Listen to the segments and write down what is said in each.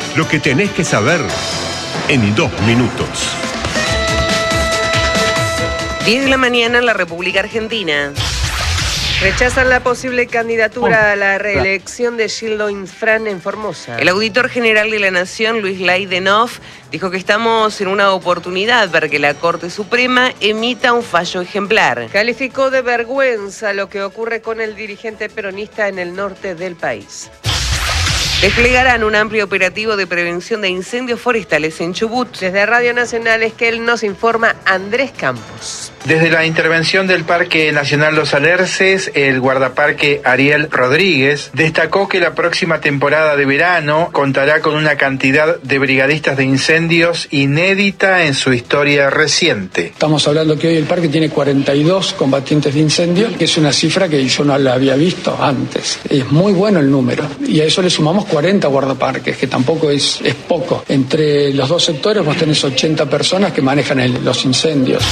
Lo que tenés que saber en 2 minutos. 10 de la mañana en la República Argentina. Rechazan la posible candidatura a la reelección de Gildo Infran en Formosa. El auditor general de la Nación, Luis Leidenhoff, dijo que estamos en una oportunidad para que la Corte Suprema emita un fallo ejemplar. Calificó de vergüenza lo que ocurre con el dirigente peronista en el norte del país. Desplegarán un amplio operativo de prevención de incendios forestales en Chubut. Desde Radio Nacional Esquel nos informa Andrés Campos. Desde la intervención del Parque Nacional Los Alerces, el guardaparque Ariel Rodríguez destacó que la próxima temporada de verano contará con una cantidad de brigadistas de incendios inédita en su historia reciente. Estamos hablando que hoy el parque tiene 42 combatientes de incendio, que es una cifra que yo no la había visto antes. Es muy bueno el número. Y a eso le sumamos 40 guardaparques, que tampoco es poco. Entre los dos sectores vos tenés 80 personas que manejan los incendios.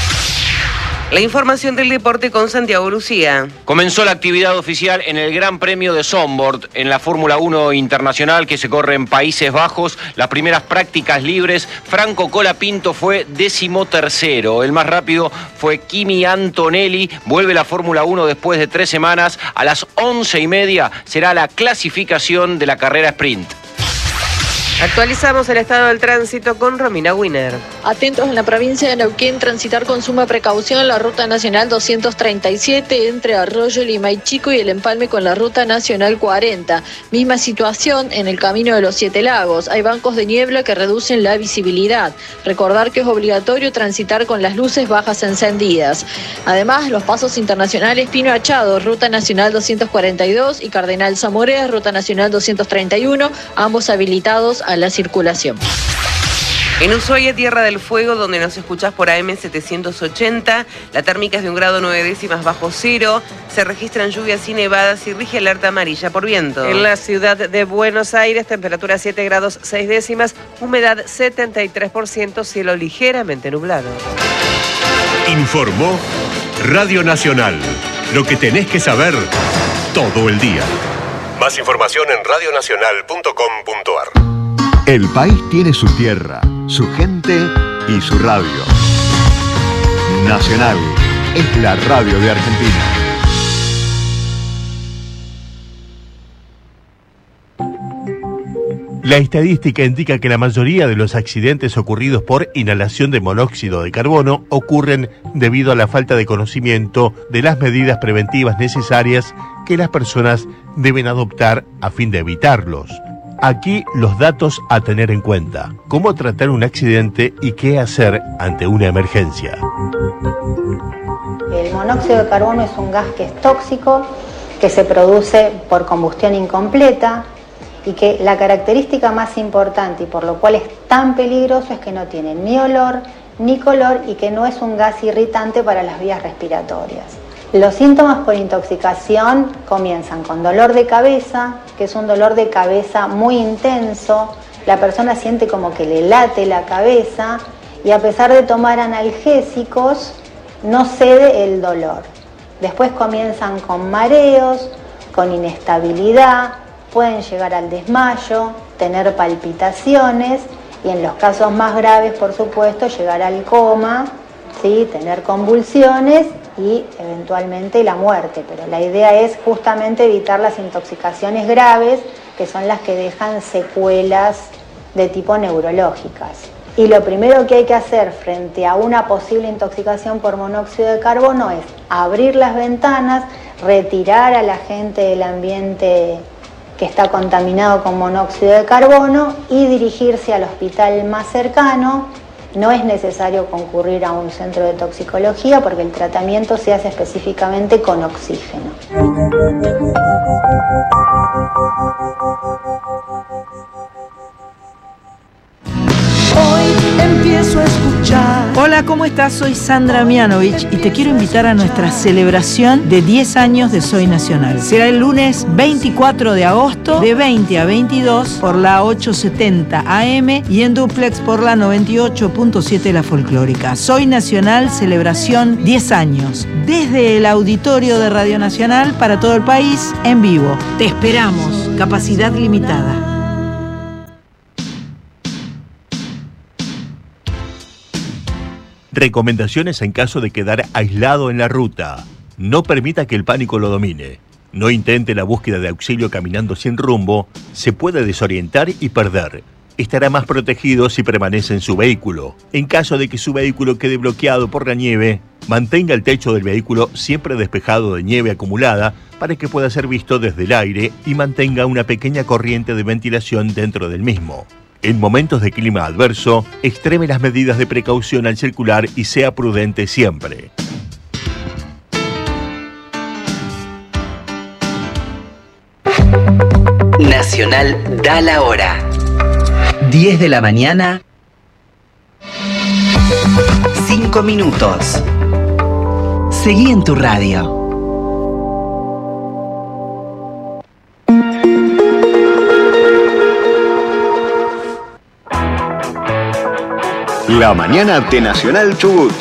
La información del deporte con Santiago Lucía. Comenzó la actividad oficial en el Gran Premio de Zandvoort, en la Fórmula 1 Internacional que se corre en Países Bajos. Las primeras prácticas libres, Franco Colapinto fue 13º. El más rápido fue Kimi Antonelli. Vuelve la Fórmula 1 después de 3 semanas. A las 11:30 será la clasificación de la carrera sprint. Actualizamos el estado del tránsito con Romina Wiener. Atentos en la provincia de Neuquén, transitar con suma precaución la ruta nacional 237 entre Arroyo, Lima y Chico y el empalme con la ruta nacional 40. Misma situación en el camino de los 7 lagos. Hay bancos de niebla que reducen la visibilidad. Recordar que es obligatorio transitar con las luces bajas encendidas. Además, los pasos internacionales Pino Achado, ruta nacional 242 y Cardenal Zamoré, ruta nacional 231, ambos habilitados a la circulación. En Ushuaia, Tierra del Fuego, donde nos escuchás por AM 780, la térmica es de 1,9 grados bajo cero, se registran lluvias y nevadas y rige alerta amarilla por viento. En la ciudad de Buenos Aires, temperatura 7 grados 6 décimas, humedad 73%, cielo ligeramente nublado. Informó Radio Nacional. Lo que tenés que saber todo el día. Más información en radionacional.com.ar. El país tiene su tierra, su gente y su radio. Nacional es la radio de Argentina. La estadística indica que la mayoría de los accidentes ocurridos por inhalación de monóxido de carbono ocurren debido a la falta de conocimiento de las medidas preventivas necesarias que las personas deben adoptar a fin de evitarlos. Aquí los datos a tener en cuenta. Cómo tratar un accidente y qué hacer ante una emergencia. El monóxido de carbono es un gas que es tóxico, que se produce por combustión incompleta y que la característica más importante y por lo cual es tan peligroso es que no tiene ni olor ni color y que no es un gas irritante para las vías respiratorias. Los síntomas por intoxicación comienzan con dolor de cabeza, que es un dolor de cabeza muy intenso, la persona siente como que le late la cabeza y a pesar de tomar analgésicos no cede el dolor. Después comienzan con mareos, con inestabilidad, pueden llegar al desmayo, tener palpitaciones y en los casos más graves, por supuesto, llegar al coma, ¿sí? Tener convulsiones y eventualmente la muerte, pero la idea es justamente evitar las intoxicaciones graves, que son las que dejan secuelas de tipo neurológicas. Y lo primero que hay que hacer frente a una posible intoxicación por monóxido de carbono es abrir las ventanas, retirar a la gente del ambiente que está contaminado con monóxido de carbono y dirigirse al hospital más cercano. No es necesario concurrir a un centro de toxicología porque el tratamiento se hace específicamente con oxígeno. Hoy empiezo a escuchar. Hola, ¿cómo estás? Soy Sandra Mianovich y te quiero invitar a nuestra celebración de 10 años de Soy Nacional. Será el lunes 24 de agosto de 20 a 22 por la 870 AM y en duplex por la 98.7 La Folclórica. Soy Nacional, celebración 10 años. Desde el auditorio de Radio Nacional para todo el país, en vivo. Te esperamos. Capacidad limitada. Recomendaciones en caso de quedar aislado en la ruta. No permita que el pánico lo domine. No intente la búsqueda de auxilio caminando sin rumbo. Se puede desorientar y perder. Estará más protegido si permanece en su vehículo. En caso de que su vehículo quede bloqueado por la nieve, mantenga el techo del vehículo siempre despejado de nieve acumulada para que pueda ser visto desde el aire y mantenga una pequeña corriente de ventilación dentro del mismo. En momentos de clima adverso, extreme las medidas de precaución al circular y sea prudente siempre. Nacional da la hora. 10 de la mañana, 5 minutos. Seguí en tu radio. La mañana de Nacional Chubut.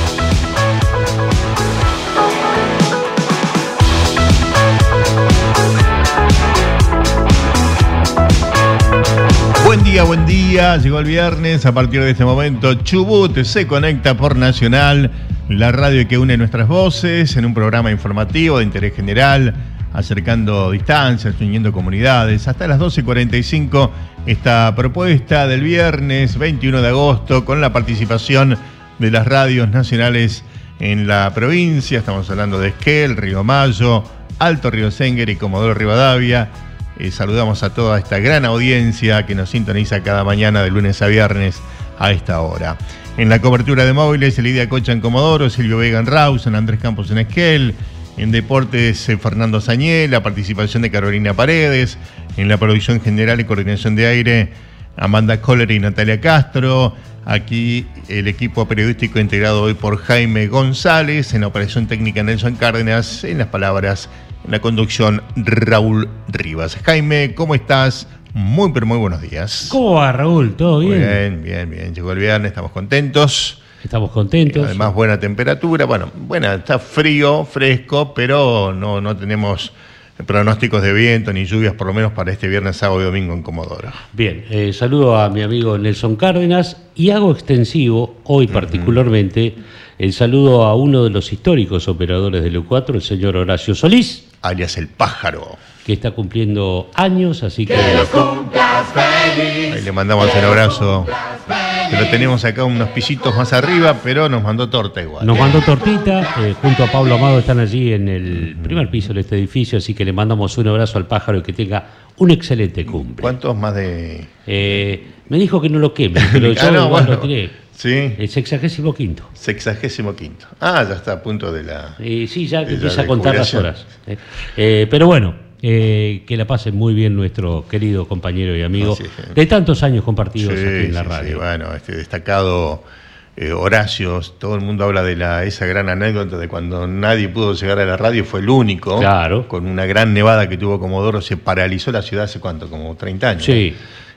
Buen día, llegó el viernes. A partir de este momento, Chubut se conecta por Nacional, la radio que une nuestras voces, en un programa informativo de interés general, acercando distancias, uniendo comunidades. Hasta las 12:45, esta propuesta del viernes 21 de agosto, con la participación de las radios nacionales en la provincia. Estamos hablando de Esquel, Río Mayo, Alto Río Senguer y Comodoro Rivadavia. Saludamos a toda esta gran audiencia que nos sintoniza cada mañana de lunes a viernes a esta hora. En la cobertura de móviles, Lidia Cocha en Comodoro, Silvio Vega en Rawson, Andrés Campos en Esquel. En deportes, Fernando Sañé, la participación de Carolina Paredes. En la producción general y coordinación de aire, Amanda Kohler y Natalia Castro. Aquí el equipo periodístico integrado hoy por Jaime González. En la operación técnica, Nelson Cárdenas. En las palabras, en la conducción, Raúl Rivas. Jaime, ¿cómo estás? Muy, pero muy buenos días. ¿Cómo va, Raúl? ¿Todo bien? Bien. Llegó el viernes, estamos contentos. Estamos contentos. Además, buena temperatura. Bueno, está frío, fresco, pero no tenemos pronósticos de viento ni lluvias, por lo menos para este viernes, sábado y domingo en Comodoro. Bien, saludo a mi amigo Nelson Cárdenas y hago extensivo, hoy particularmente, el saludo a uno de los históricos operadores del U4, el señor Horacio Solís. Alias El Pájaro. Que está cumpliendo años, así que... los cumplas feliz. Ahí le mandamos un abrazo. Que lo tenemos acá unos pisitos más arriba, pero nos mandó torta igual. Nos mandó tortita, junto a Pablo Amado están allí en el primer piso de este edificio, así que le mandamos un abrazo al Pájaro y que tenga un excelente cumple. ¿Cuántos más de...? Me dijo que no lo queme, pero yo lo tiré. Sí. El 65º. 65º. Ah, ya está a punto de la... sí, ya empieza a contar las horas. Pero bueno, que la pasen muy bien nuestro querido compañero y amigo de tantos años compartidos aquí en la radio. Sí, bueno, este destacado Horacio, todo el mundo habla de esa gran anécdota de cuando nadie pudo llegar a la radio, fue el único. Claro. Con una gran nevada que tuvo Comodoro, se paralizó la ciudad hace ¿cuánto? Como 30 años. Sí.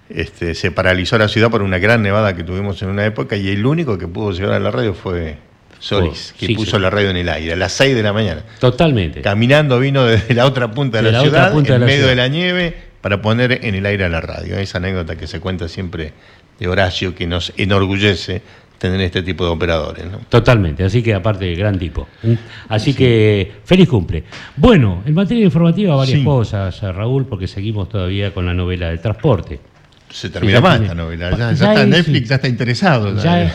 Se paralizó la ciudad por una gran nevada que tuvimos en una época y el único que pudo llegar a la radio fue Solís, que puso la radio en el aire a las 6 de la mañana. Totalmente. Caminando vino desde la otra punta de la ciudad, en medio de la nieve, para poner en el aire a la radio. Esa anécdota que se cuenta siempre de Horacio, que nos enorgullece tener este tipo de operadores, ¿no? Totalmente, así que aparte, gran tipo. Así que, feliz cumple. Bueno, en materia informativa varias cosas, Raúl, porque seguimos todavía con la novela del transporte. Se termina más esta novela, ya está en Netflix, ya está interesado.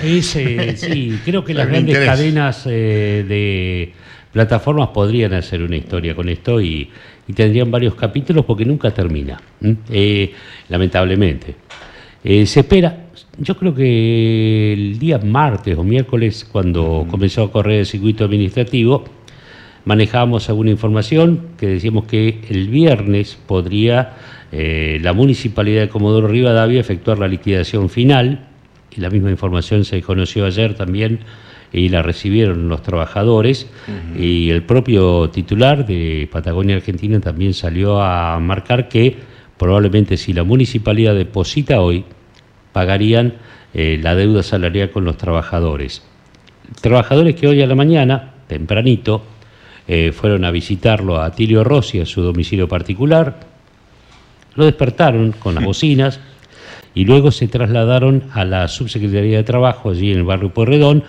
Sí, creo que las grandes cadenas de plataformas podrían hacer una historia con esto y tendrían varios capítulos porque nunca termina, lamentablemente. Se espera, yo creo que el día martes o miércoles, cuando comenzó a correr el circuito administrativo, manejábamos alguna información que decíamos que el viernes podría la Municipalidad de Comodoro Rivadavia efectuar la liquidación final, y la misma información se conoció ayer también y la recibieron los trabajadores, y el propio titular de Patagonia Argentina también salió a marcar que probablemente si la Municipalidad deposita hoy, pagarían la deuda salarial con los trabajadores. Trabajadores que hoy a la mañana, tempranito, fueron a visitarlo a Atilio Rossi a su domicilio particular, lo despertaron con las bocinas y luego se trasladaron a la Subsecretaría de Trabajo allí en el barrio Pueyrredón,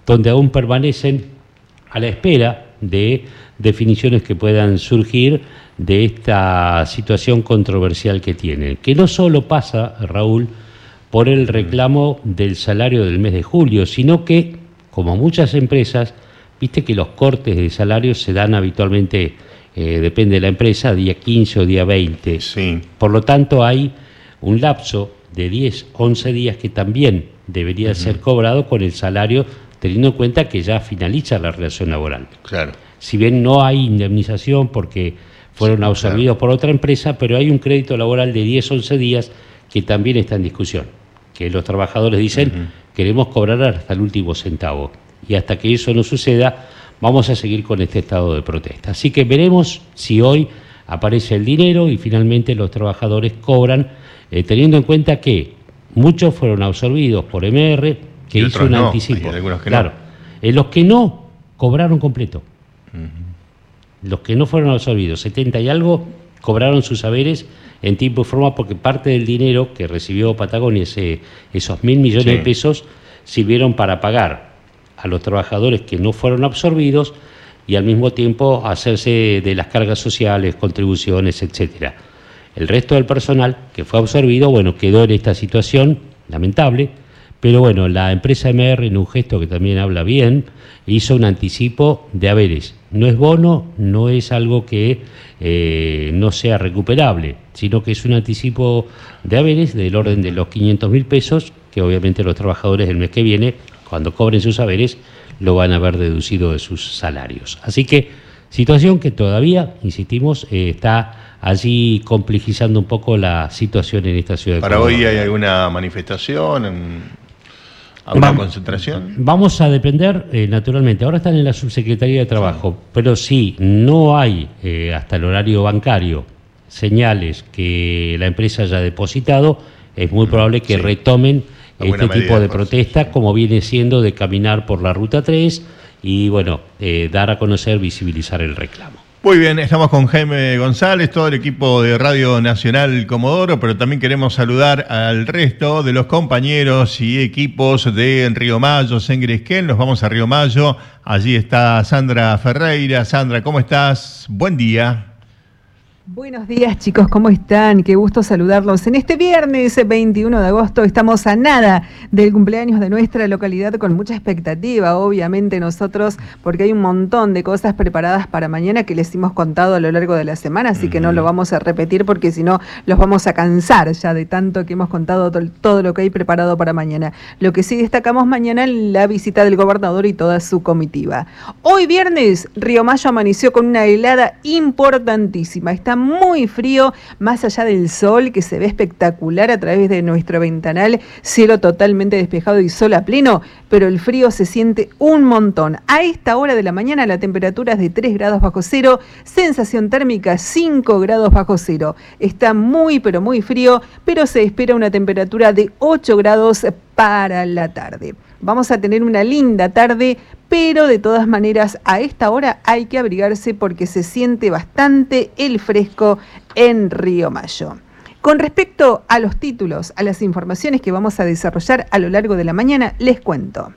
donde aún permanecen a la espera de definiciones que puedan surgir de esta situación controversial que tienen. Que no solo pasa, Raúl, por el reclamo del salario del mes de julio, sino que, como muchas empresas, viste que los cortes de salarios se dan habitualmente, depende de la empresa, día 15 o día 20. Sí. Por lo tanto, hay un lapso de 10, 11 días que también debería ser cobrado con el salario, teniendo en cuenta que ya finaliza la relación laboral. Claro. Si bien no hay indemnización porque fueron absorbidos por otra empresa, pero hay un crédito laboral de 10, 11 días que también está en discusión, que los trabajadores dicen queremos cobrar hasta el último centavo, y hasta que eso no suceda vamos a seguir con este estado de protesta. Así que veremos si hoy aparece el dinero y finalmente los trabajadores cobran, teniendo en cuenta que muchos fueron absorbidos por MR, que hizo un anticipo. Claro, los que no cobraron completo. Los que no fueron absorbidos, 70 y algo, cobraron sus saberes en tiempo y forma, porque parte del dinero que recibió Patagonia, esos 1.000 millones de pesos, sirvieron para pagar a los trabajadores que no fueron absorbidos y al mismo tiempo hacerse de las cargas sociales, contribuciones, etcétera. El resto del personal que fue absorbido, bueno, quedó en esta situación lamentable, pero bueno, la empresa MR, en un gesto que también habla bien, hizo un anticipo de haberes. No es bono, no es algo que no sea recuperable, sino que es un anticipo de haberes del orden de los 500.000 pesos, que obviamente los trabajadores el mes que viene, cuando cobren sus haberes, lo van a ver deducido de sus salarios. Así que, situación que todavía, insistimos, está allí complejizando un poco la situación en esta ciudad de ¿Para Córdoba. hoy hay alguna manifestación, alguna concentración? Vamos a depender, naturalmente, ahora están en la Subsecretaría de Trabajo, pero si no hay, hasta el horario bancario, señales que la empresa haya depositado, es muy probable que retomen este tipo de protesta, como viene siendo de caminar por la Ruta 3 y, bueno, dar a conocer, visibilizar el reclamo. Muy bien, estamos con Jaime González, todo el equipo de Radio Nacional Comodoro, pero también queremos saludar al resto de los compañeros y equipos de Río Mayo, Sengresquén. Nos vamos a Río Mayo, allí está Sandra Ferreira. Sandra, ¿cómo estás? Buen día. Buenos días, chicos, ¿cómo están? Qué gusto saludarlos. En este viernes 21 de agosto estamos a nada del cumpleaños de nuestra localidad, con mucha expectativa, obviamente nosotros, porque hay un montón de cosas preparadas para mañana que les hemos contado a lo largo de la semana, así que no lo vamos a repetir porque si no los vamos a cansar ya de tanto que hemos contado todo lo que hay preparado para mañana. Lo que sí destacamos mañana, la visita del gobernador y toda su comitiva. Hoy viernes, Río Mayo amaneció con una helada importantísima. Está muy frío, más allá del sol que se ve espectacular a través de nuestro ventanal, cielo totalmente despejado y sol a pleno, pero el frío se siente un montón. A esta hora de la mañana la temperatura es de 3 grados bajo cero, sensación térmica 5 grados bajo cero. Está muy pero muy frío, pero se espera una temperatura de 8 grados para la tarde. Vamos a tener una linda tarde, pero de todas maneras a esta hora hay que abrigarse porque se siente bastante el fresco en Río Mayo. Con respecto a los títulos, a las informaciones que vamos a desarrollar a lo largo de la mañana, les cuento.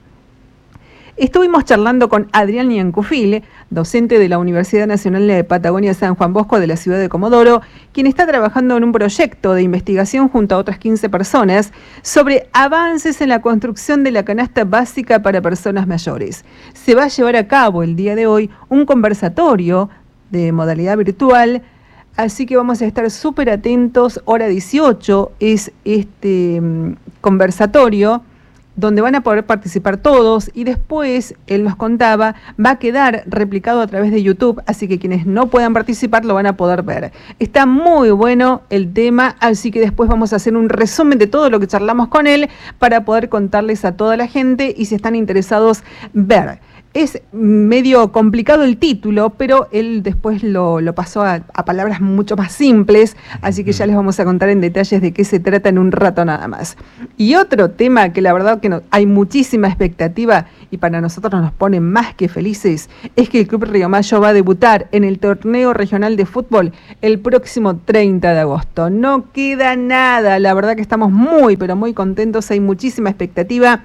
Estuvimos charlando con Adrián Niancufil, docente de la Universidad Nacional de Patagonia San Juan Bosco de la ciudad de Comodoro, quien está trabajando en un proyecto de investigación junto a otras 15 personas sobre avances en la construcción de la canasta básica para personas mayores. Se va a llevar a cabo el día de hoy un conversatorio de modalidad virtual, así que vamos a estar súper atentos. Hora 18 es este conversatorio, donde van a poder participar todos, y después, él nos contaba, va a quedar replicado a través de YouTube, así que quienes no puedan participar lo van a poder ver. Está muy bueno el tema, así que después vamos a hacer un resumen de todo lo que charlamos con él para poder contarles a toda la gente y si están interesados ver. Es medio complicado el título, pero él después lo pasó a palabras mucho más simples, así que ya les vamos a contar en detalles de qué se trata en un rato nada más. Y otro tema que la verdad que hay muchísima expectativa y para nosotros nos pone más que felices, es que el Club Río Mayo va a debutar en el torneo regional de fútbol el próximo 30 de agosto. No queda nada, la verdad que estamos muy, pero muy contentos, hay muchísima expectativa.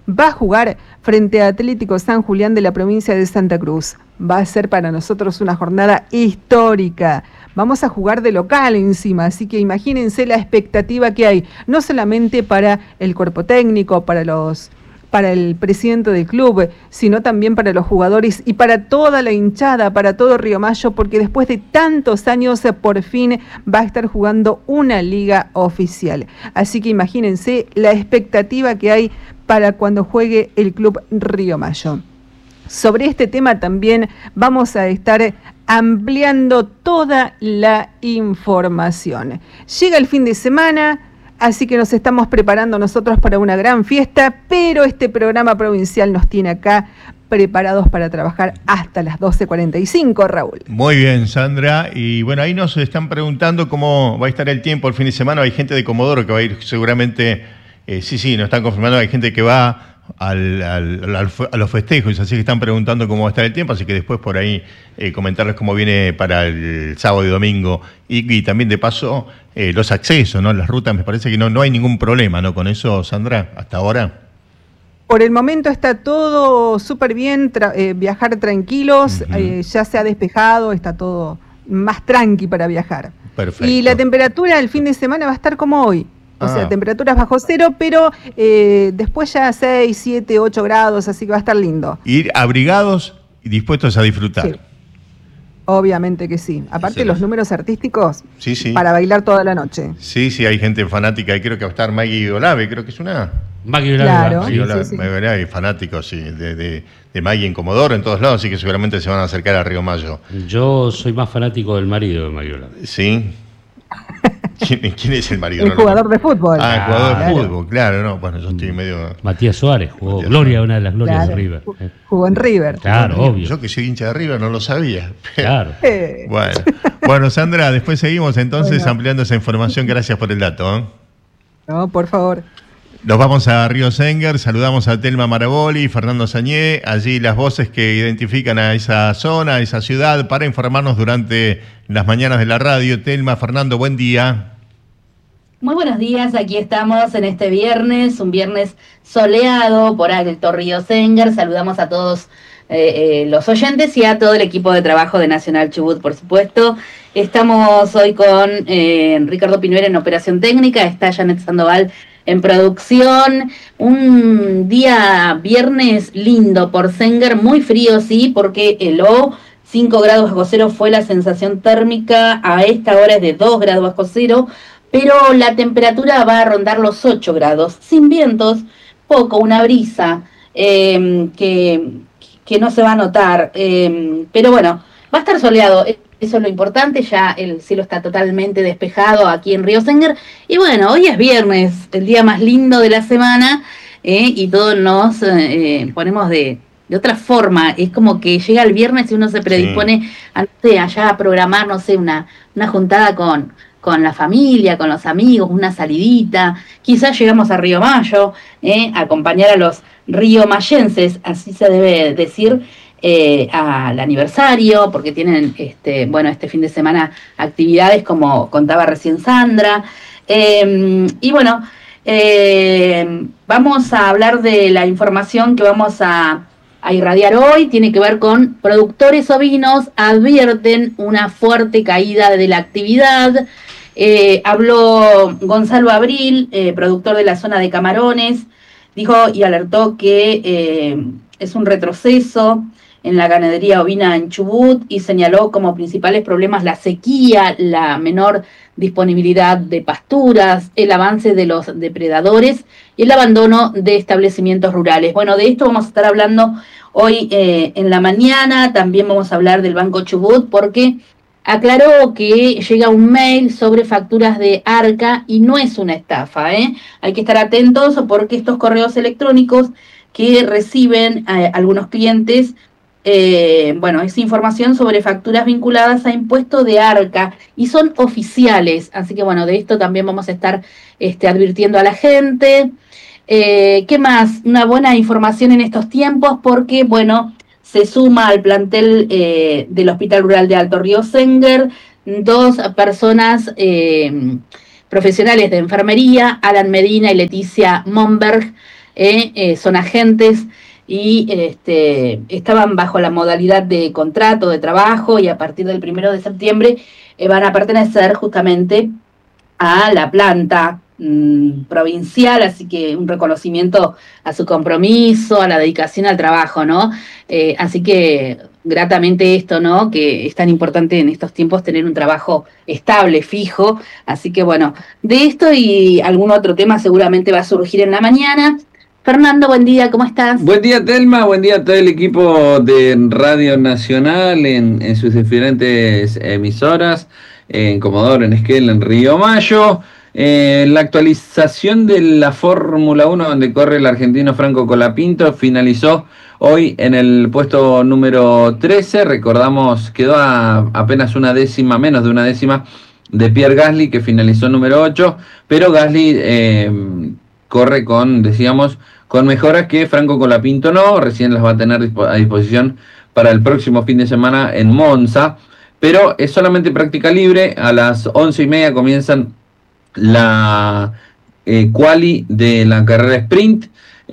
va a jugar frente a Atlético San Julián de la provincia de Santa Cruz. Va a ser para nosotros una jornada histórica. Vamos a jugar de local encima, así que imagínense la expectativa que hay, no solamente para el cuerpo técnico, para el presidente del club, sino también para los jugadores y para toda la hinchada, para todo Río Mayo, porque después de tantos años por fin va a estar jugando una liga oficial. Así que imagínense la expectativa que hay para cuando juegue el club Río Mayo. Sobre este tema también vamos a estar ampliando toda la información. Llega el fin de semana, así que nos estamos preparando nosotros para una gran fiesta, pero este programa provincial nos tiene acá preparados para trabajar hasta las 12:45, Raúl. Muy bien, Sandra. Y bueno, ahí nos están preguntando cómo va a estar el tiempo el fin de semana. Hay gente de Comodoro que va a ir seguramente, nos están confirmando, hay gente que va a los festejos, así que están preguntando cómo va a estar el tiempo, así que después por ahí comentarles cómo viene para el sábado y domingo y también de paso los accesos, ¿no? Las rutas, me parece que no hay ningún problema, ¿no? Con eso, Sandra, hasta ahora. Por el momento está todo súper bien, viajar tranquilos, ya se ha despejado, está todo más tranqui para viajar. Perfecto. Y la temperatura el fin de semana va a estar como hoy. O sea, temperaturas bajo cero, pero después ya 6, 7, 8 grados, así que va a estar lindo. Ir abrigados y dispuestos a disfrutar. Sí. Obviamente que sí. Aparte los números artísticos, sí. Para bailar toda la noche. Sí, hay gente fanática, y creo que va a estar Maggie Olave, creo que es una... Maggie Olave. Claro, Maggie Olave, fanáticos, sí, de Maggie en Comodoro, en todos lados, así que seguramente se van a acercar a Río Mayo. Yo soy más fanático del marido de Maggie Olave. Sí. ¿Quién es el marido? El jugador de fútbol. El jugador de fútbol, claro, no. Bueno, yo estoy medio... Matías Suárez jugó Gloria, una de las glorias de River. Jugó en River. Claro, obvio. Yo que soy hincha de River no lo sabía. Claro. Bueno, Sandra, después seguimos entonces ampliando esa información. Gracias por el dato, ¿eh? No, por favor. Nos vamos a Río Senguer, saludamos a Telma Maraboli, Fernando Sañé, allí las voces que identifican a esa zona, a esa ciudad, para informarnos durante las mañanas de la radio. Telma, Fernando, buen día. Muy buenos días, aquí estamos en este viernes, un viernes soleado por Alto Río Senguer. Saludamos a todos los oyentes y a todo el equipo de trabajo de Nacional Chubut, por supuesto. Estamos hoy con Ricardo Pinuera en operación técnica, está Janet Sandoval en producción. Un día viernes lindo por Senguer, muy frío sí, porque heló, 5 grados bajo cero fue la sensación térmica, a esta hora es de 2 grados bajo cero, pero la temperatura va a rondar los 8 grados, sin vientos, poco, una brisa que no se va a notar, pero bueno, va a estar soleado. Eso es lo importante, ya el cielo está totalmente despejado aquí en Río Senguer. Y bueno, hoy es viernes, el día más lindo de la semana, y todos nos ponemos de otra forma. Es como que llega el viernes y uno se predispone allá a programar, no sé, una juntada con la familia, con los amigos, una salidita. Quizás llegamos a Río Mayo, a acompañar a los riomayenses, así se debe decir, al aniversario, porque tienen este fin de semana actividades como contaba recién Sandra. Y bueno, vamos a hablar de la información que vamos a irradiar hoy. Tiene que ver con productores ovinos advierten una fuerte caída de la actividad. Habló Gonzalo Abril, productor de la zona de Camarones, dijo y alertó que es un retroceso en la ganadería ovina en Chubut y señaló como principales problemas la sequía, la menor disponibilidad de pasturas, el avance de los depredadores y el abandono de establecimientos rurales. Bueno, de esto vamos a estar hablando hoy en la mañana. También vamos a hablar del Banco Chubut porque aclaró que llega un mail sobre facturas de Arca y no es una estafa, Hay que estar atentos porque estos correos electrónicos que reciben algunos clientes, es información sobre facturas vinculadas a impuesto de Arca y son oficiales, así que bueno, de esto también vamos a estar advirtiendo a la gente. ¿Qué más? Una buena información en estos tiempos porque, bueno, se suma al plantel del Hospital Rural de Alto Río Senguer 2 personas profesionales de enfermería, Alan Medina y Leticia Monberg, son agentes y estaban bajo la modalidad de contrato de trabajo y a partir del 1 de septiembre van a pertenecer justamente a la planta provincial, así que un reconocimiento a su compromiso, a la dedicación al trabajo, ¿no? Así que gratamente esto, ¿no? Que es tan importante en estos tiempos tener un trabajo estable, fijo, así que bueno, de esto y algún otro tema seguramente va a surgir en la mañana. Fernando, buen día, ¿cómo estás? Buen día, Telma, buen día a todo el equipo de Radio Nacional en sus diferentes emisoras, en Comodoro, en Esquel, en Río Mayo. La actualización de la Fórmula 1 donde corre el argentino Franco Colapinto finalizó hoy en el puesto número 13. Recordamos, quedó a apenas una décima, menos de una décima de Pierre Gasly, que finalizó número 8, pero Gasly corre con, decíamos, con mejoras que Franco Colapinto no, recién las va a tener a disposición para el próximo fin de semana en Monza, pero es solamente práctica libre. A las 11:30 comienzan la quali de la carrera sprint,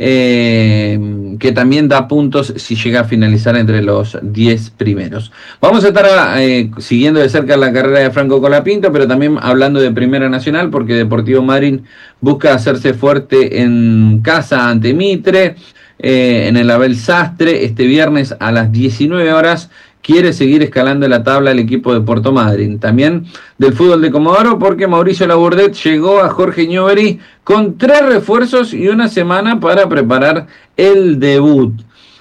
que también da puntos si llega a finalizar entre los 10 primeros. Vamos a estar siguiendo de cerca la carrera de Franco Colapinto, pero también hablando de Primera Nacional, porque Deportivo Madryn busca hacerse fuerte en casa ante Mitre, en el Abel Sastre, este viernes a las 19 horas. Quiere seguir escalando la tabla el equipo de Puerto Madryn. También del fútbol de Comodoro, porque Mauricio Labourdet llegó a Jorge Newbery con 3 refuerzos y una semana para preparar el debut.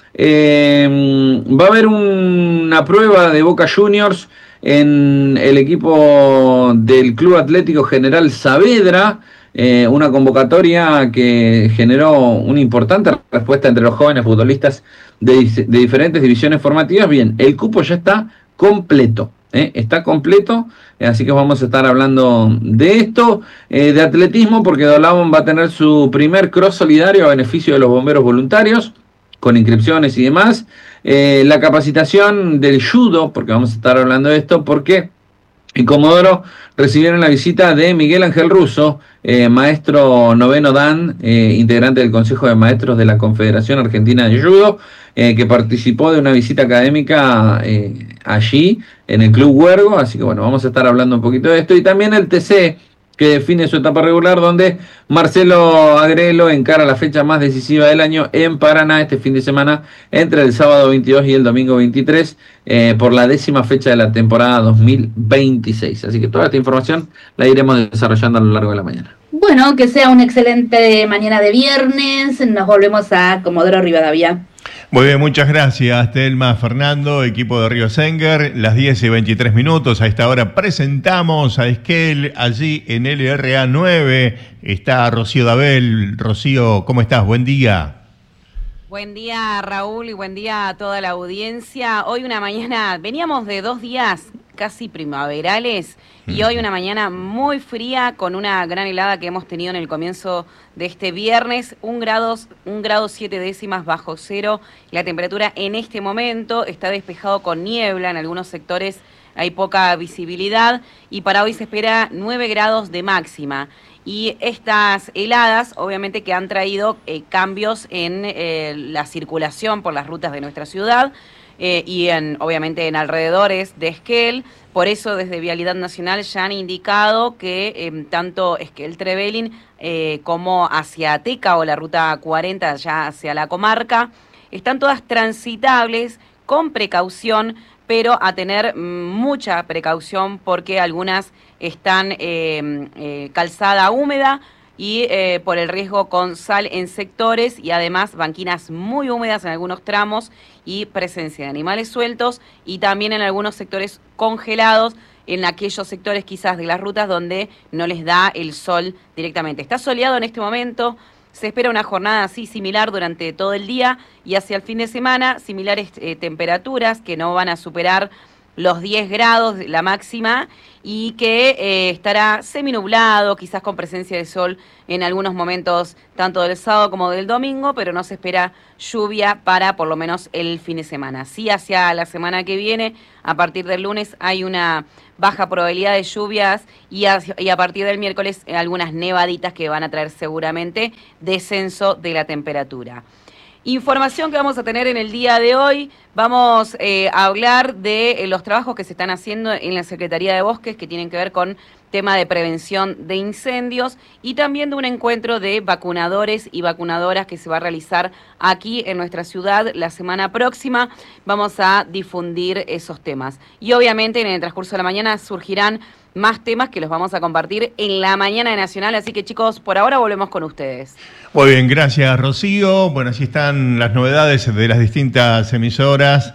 Va a haber una prueba de Boca Juniors en el equipo del Club Atlético General Saavedra, una convocatoria que generó una importante respuesta entre los jóvenes futbolistas de diferentes divisiones formativas. Bien, el cupo ya está completo, así que vamos a estar hablando de esto, de atletismo, porque Dolabón va a tener su primer cross solidario a beneficio de los bomberos voluntarios, con inscripciones y demás, la capacitación del judo, porque vamos a estar hablando de esto, porque en Comodoro recibieron la visita de Miguel Ángel Russo, maestro noveno Dan, integrante del Consejo de Maestros de la Confederación Argentina de Judo, que participó de una visita académica allí en el Club Huergo. Así que bueno, vamos a estar hablando un poquito de esto. Y también el TC, que define su etapa regular, donde Marcelo Agrelo encara la fecha más decisiva del año en Paraná este fin de semana, entre el sábado 22 y el domingo 23, por la 10ª fecha de la temporada 2026. Así que toda esta información la iremos desarrollando a lo largo de la mañana. Bueno, que sea una excelente mañana de viernes. Nos volvemos a Comodoro Rivadavia. Muy bien, muchas gracias, Telma, Fernando, equipo de Río Senger. Las 10:23. A esta hora presentamos a Esquel, allí en LRA 9. Está Rocío Dabel. Rocío, ¿cómo estás? Buen día. Buen día, Raúl, y buen día a toda la audiencia. Hoy una mañana, veníamos de 2 días casi primaverales, y hoy una mañana muy fría con una gran helada que hemos tenido en el comienzo de este viernes, 1 grado 7 décimas bajo cero. La temperatura en este momento está despejado con niebla, en algunos sectores hay poca visibilidad, y para hoy se espera 9 grados de máxima. Y estas heladas obviamente que han traído cambios en la circulación por las rutas de nuestra ciudad, y obviamente en alrededores de Esquel. Por eso desde Vialidad Nacional ya han indicado que tanto Esquel-Trevelin como hacia Ateca o la ruta 40 ya hacia la comarca están todas transitables con precaución, pero a tener mucha precaución porque algunas están calzada húmeda y por el riesgo con sal en sectores, y además banquinas muy húmedas en algunos tramos y presencia de animales sueltos, y también en algunos sectores congelados, en aquellos sectores quizás de las rutas donde no les da el sol directamente. Está soleado en este momento, se espera una jornada así similar durante todo el día, y hacia el fin de semana similares temperaturas que no van a superar los 10 grados, la máxima, y que estará seminublado, quizás con presencia de sol en algunos momentos, tanto del sábado como del domingo, pero no se espera lluvia para por lo menos el fin de semana. Sí, hacia la semana que viene, a partir del lunes, hay una baja probabilidad de lluvias y a partir del miércoles algunas nevaditas que van a traer seguramente descenso de la temperatura. Información que vamos a tener en el día de hoy, vamos a hablar de los trabajos que se están haciendo en la Secretaría de Bosques que tienen que ver con tema de prevención de incendios y también de un encuentro de vacunadores y vacunadoras que se va a realizar aquí en nuestra ciudad la semana próxima. Vamos a difundir esos temas. Y obviamente en el transcurso de la mañana surgirán más temas que los vamos a compartir en la mañana de Nacional. Así que chicos, por ahora volvemos con ustedes. Muy bien, gracias Rocío. Bueno, así están las novedades de las distintas emisoras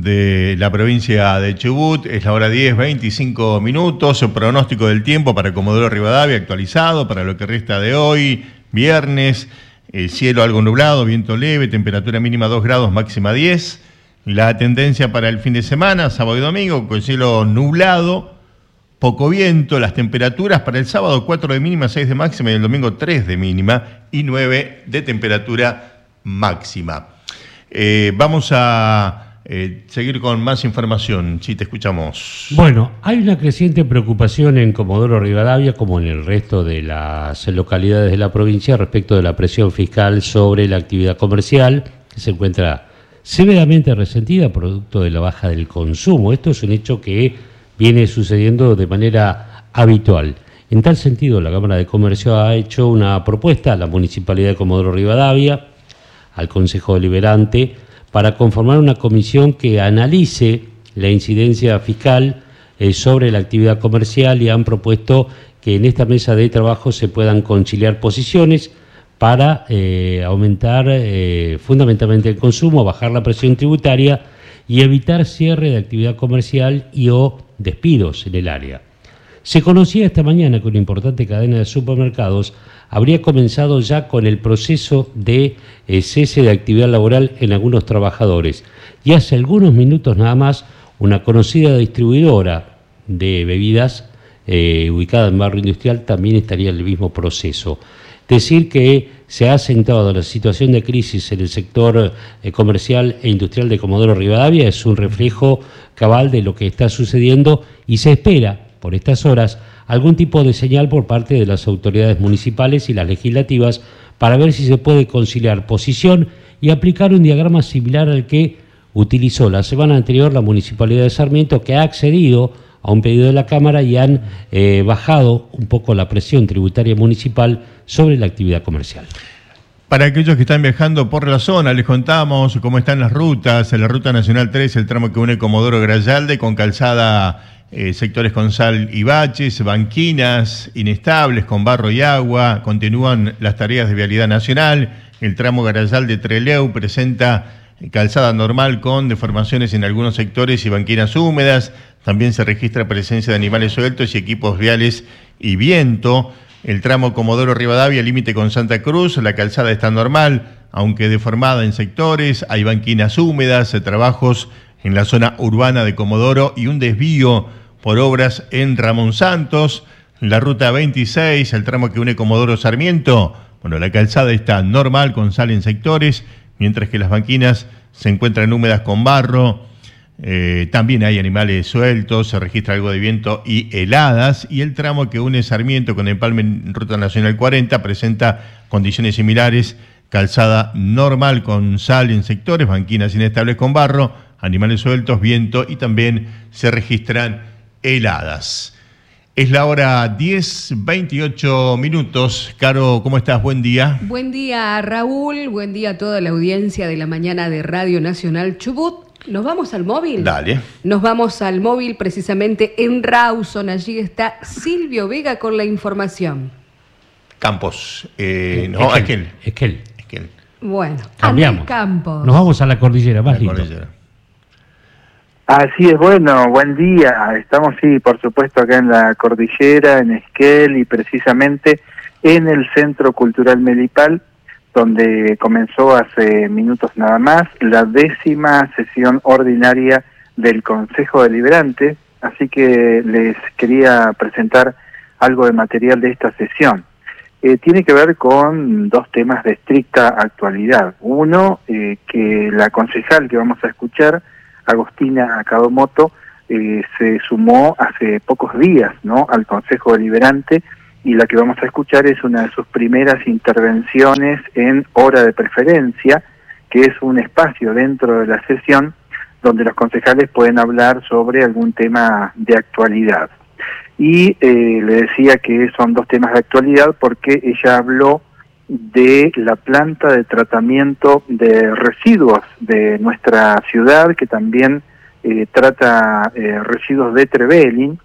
de la provincia de Chubut. Es la hora 10, 25 minutos. El pronóstico del tiempo para Comodoro Rivadavia actualizado para lo que resta de hoy, viernes. Cielo algo nublado, viento leve, temperatura mínima 2 grados, máxima 10. La tendencia para el fin de semana, sábado y domingo, con cielo nublado, poco viento. Las temperaturas para el sábado 4 de mínima, 6 de máxima y el domingo 3 de mínima y 9 de temperatura máxima. Vamos a seguir con más información, si te escuchamos. Bueno, hay una creciente preocupación en Comodoro Rivadavia, como en el resto de las localidades de la provincia, respecto de la presión fiscal sobre la actividad comercial, que se encuentra severamente resentida producto de la baja del consumo. Esto es un hecho que viene sucediendo de manera habitual. En tal sentido, la Cámara de Comercio ha hecho una propuesta a la Municipalidad de Comodoro Rivadavia, al Consejo Deliberante, para conformar una comisión que analice la incidencia fiscal sobre la actividad comercial y han propuesto que en esta mesa de trabajo se puedan conciliar posiciones para aumentar fundamentalmente el consumo, bajar la presión tributaria y evitar cierre de actividad comercial y o despidos en el área. Se conocía esta mañana que una importante cadena de supermercados habría comenzado ya con el proceso de cese de actividad laboral en algunos trabajadores. Y hace algunos minutos nada más, una conocida distribuidora de bebidas ubicada en Barrio Industrial también estaría en el mismo proceso. Decir que se ha asentado la situación de crisis en el sector comercial e industrial de Comodoro Rivadavia es un reflejo cabal de lo que está sucediendo y se espera por estas horas algún tipo de señal por parte de las autoridades municipales y las legislativas para ver si se puede conciliar posición y aplicar un diagrama similar al que utilizó la semana anterior la Municipalidad de Sarmiento, que ha accedido a un pedido de la Cámara y han bajado un poco la presión tributaria municipal sobre la actividad comercial. Para aquellos que están viajando por la zona, les contamos cómo están las rutas. En la Ruta Nacional 3, el tramo que une Comodoro Grayalde con calzada, sectores con sal y baches, banquinas inestables con barro y agua. Continúan las tareas de vialidad nacional. El tramo Grayalde-Trelew presenta calzada normal con deformaciones en algunos sectores y banquinas húmedas. También se registra presencia de animales sueltos y equipos viales y viento. El tramo Comodoro Rivadavia, límite con Santa Cruz, la calzada está normal, aunque deformada en sectores. Hay banquinas húmedas, trabajos en la zona urbana de Comodoro y un desvío por obras en Ramón Santos. La ruta 26, el tramo que une Comodoro Sarmiento, bueno, la calzada está normal con sal en sectores, mientras que las banquinas se encuentran húmedas con barro. También hay animales sueltos, se registra algo de viento y heladas, y el tramo que une Sarmiento con Empalme en Ruta Nacional 40 presenta condiciones similares, calzada normal con sal en sectores, banquinas inestables con barro, animales sueltos, viento y también se registran heladas. Es la hora 10:28 minutos. Caro, ¿cómo estás? Buen día. Buen día, Raúl. Buen día a toda la audiencia de la mañana de Radio Nacional Chubut. ¿Nos vamos al móvil? Dale. Nos vamos al móvil precisamente en Rawson. Allí está Silvio Vega con la información. Campos. No, Esquel. Bueno, cambiamos. Campos. Nos vamos a la cordillera, más lindo. Así es, bueno, buen día. Estamos, sí, por supuesto, acá en la cordillera, en Esquel y precisamente en el Centro Cultural Melipal, donde comenzó hace minutos nada más la 10ª sesión ordinaria del Consejo Deliberante, así que les quería presentar algo de material de esta sesión. Tiene que ver con dos temas de estricta actualidad. Uno, que la concejal que vamos a escuchar, Agostina Kadomoto, se sumó hace pocos días, ¿no?, al Consejo Deliberante, y la que vamos a escuchar es una de sus primeras intervenciones en Hora de Preferencia, que es un espacio dentro de la sesión donde los concejales pueden hablar sobre algún tema de actualidad. Y le decía que son dos temas de actualidad porque ella habló de la planta de tratamiento de residuos de nuestra ciudad, que también trata residuos de Trevelin,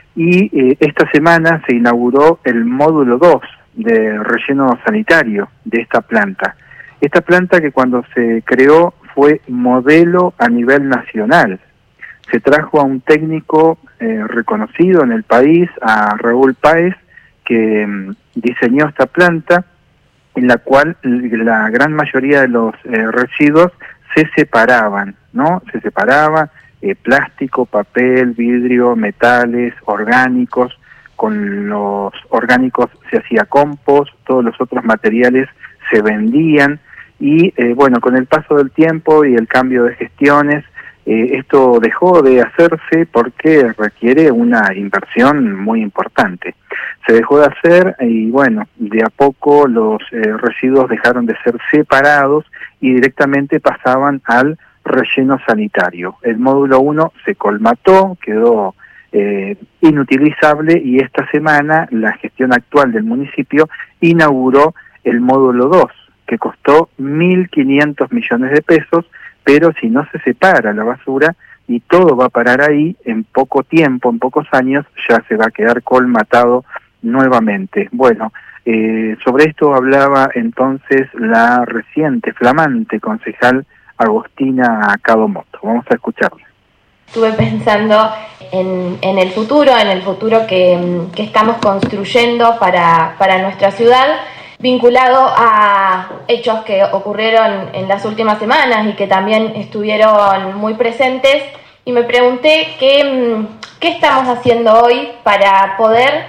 y esta semana se inauguró el módulo 2 de relleno sanitario de esta planta. Esta planta, que cuando se creó fue modelo a nivel nacional. Se trajo a un técnico reconocido en el país, a Raúl Páez, que diseñó esta planta, en la cual la gran mayoría de los residuos se separaban, ¿no? Se separaban plástico, papel, vidrio, metales, orgánicos. Con los orgánicos se hacía compost, todos los otros materiales se vendían, y bueno, con el paso del tiempo y el cambio de gestiones, esto dejó de hacerse porque requiere una inversión muy importante. Se dejó de hacer y bueno, de a poco los residuos dejaron de ser separados y directamente pasaban al relleno sanitario. El módulo 1 se colmató, quedó inutilizable, y esta semana la gestión actual del municipio inauguró el módulo 2, que costó 1.500 millones de pesos, pero si no se separa la basura y todo va a parar ahí, en poco tiempo, en pocos años, ya se va a quedar colmatado nuevamente. Bueno, sobre esto hablaba entonces la reciente, flamante concejal Agostina Kadomoto. Vamos a escucharla. Estuve pensando en el futuro que estamos construyendo para nuestra ciudad, vinculado a hechos que ocurrieron en las últimas semanas y que también estuvieron muy presentes, y me pregunté qué estamos haciendo hoy para poder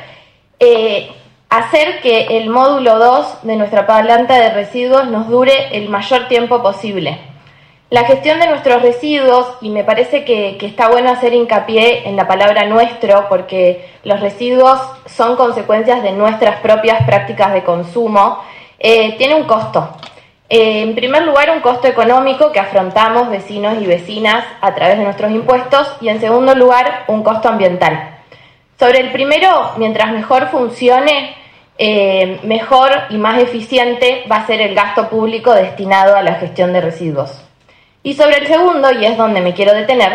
hacer que el módulo 2 de nuestra planta de residuos nos dure el mayor tiempo posible. La gestión de nuestros residuos, y me parece que está bueno hacer hincapié en la palabra nuestro, porque los residuos son consecuencias de nuestras propias prácticas de consumo, tiene un costo. En primer lugar, un costo económico que afrontamos vecinos y vecinas a través de nuestros impuestos, y en segundo lugar, un costo ambiental. Sobre el primero, mientras mejor funcione, mejor y más eficiente va a ser el gasto público destinado a la gestión de residuos. Y sobre el segundo, y es donde me quiero detener,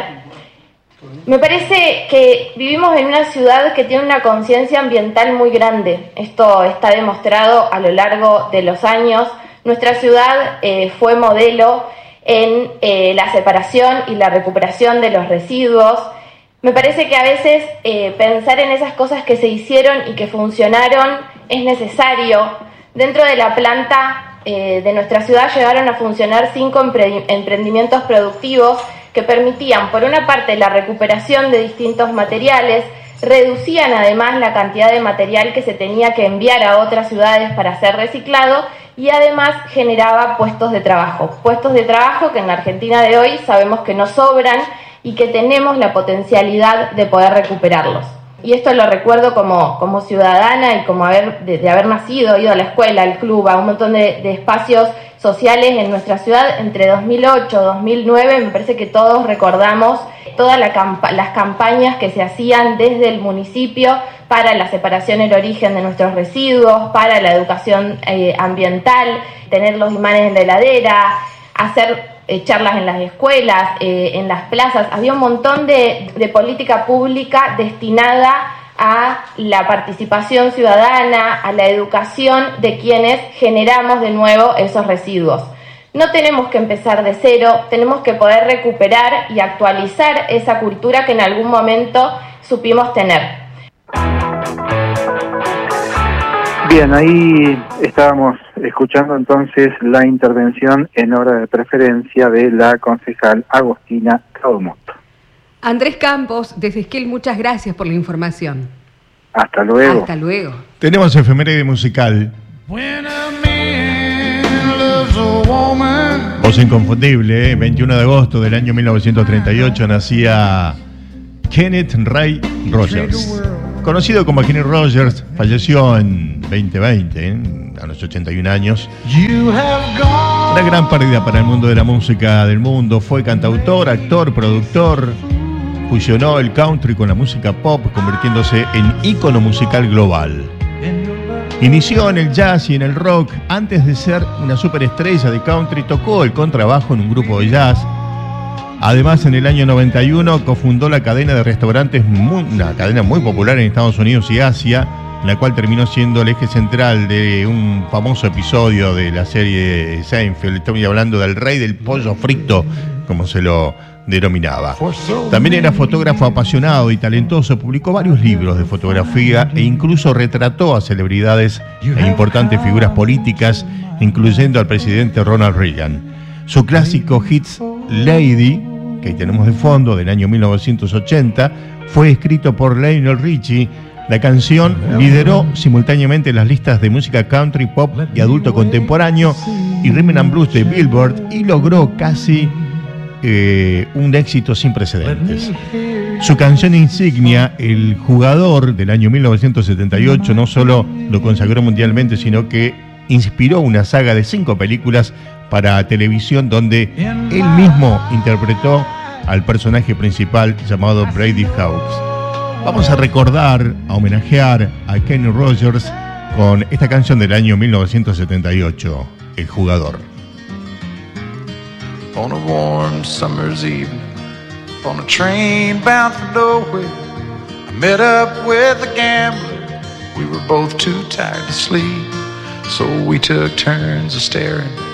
me parece que vivimos en una ciudad que tiene una conciencia ambiental muy grande. Esto está demostrado a lo largo de los años. Nuestra ciudad fue modelo en la separación y la recuperación de los residuos. Me parece que a veces pensar en esas cosas que se hicieron y que funcionaron es necesario. Dentro de la planta de nuestra ciudad llegaron a funcionar 5 emprendimientos productivos que permitían, por una parte, la recuperación de distintos materiales, reducían además la cantidad de material que se tenía que enviar a otras ciudades para ser reciclado, y además generaba puestos de trabajo que en la Argentina de hoy sabemos que no sobran y que tenemos la potencialidad de poder recuperarlos. Y esto lo recuerdo como ciudadana y como de haber nacido, ido a la escuela, al club, a un montón de espacios sociales en nuestra ciudad entre 2008 y 2009. Me parece que todos recordamos todas las campañas que se hacían desde el municipio para la separación y el origen de nuestros residuos, para la educación ambiental, tener los imanes en la heladera, hacer charlas en las escuelas, en las plazas. Había un montón de política pública destinada a la participación ciudadana, a la educación de quienes generamos de nuevo esos residuos. No tenemos que empezar de cero, tenemos que poder recuperar y actualizar esa cultura que en algún momento supimos tener. Bien, ahí estábamos escuchando entonces la intervención en Hora de Preferencia de la concejal Agostina Kadomoto. Andrés Campos, desde Esquel, muchas gracias por la información. Hasta luego. Hasta luego. Tenemos efeméride musical. Voz inconfundible, 21 de agosto del año 1938 nacía Kenneth Ray Rogers. Conocido como Kenny Rogers, falleció en 2020, a los 81 años. Una gran pérdida para el mundo de la música del mundo. Fue cantautor, actor, productor. Fusionó el country con la música pop, convirtiéndose en ícono musical global. Inició en el jazz y en el rock. Antes de ser una superestrella de country, tocó el contrabajo en un grupo de jazz. Además, en el año 91 cofundó la cadena de restaurantes, una cadena muy popular en Estados Unidos y Asia, la cual terminó siendo el eje central de un famoso episodio de la serie Seinfeld. Estoy hablando del rey del pollo frito, como se lo denominaba. También era fotógrafo apasionado y talentoso, publicó varios libros de fotografía e incluso retrató a celebridades e importantes figuras políticas, incluyendo al presidente Ronald Reagan. Su clásico hits Lady, que ahí tenemos de fondo, del año 1980, fue escrito por Lionel Richie. La canción lideró simultáneamente las listas de música country, pop y adulto contemporáneo y rhythm and blues de Billboard y logró casi un éxito sin precedentes. Su canción insignia, El Jugador, del año 1978, no solo lo consagró mundialmente, sino que inspiró una saga de 5 películas para televisión donde él mismo interpretó al personaje principal llamado Brady Hawks. Vamos a recordar, a homenajear a Kenny Rogers con esta canción del año 1978, El Jugador. On a warm summer's evening, on a train bound for nowhere, I met up with a gambler. We were both too tired to sleep, so we took turns of staring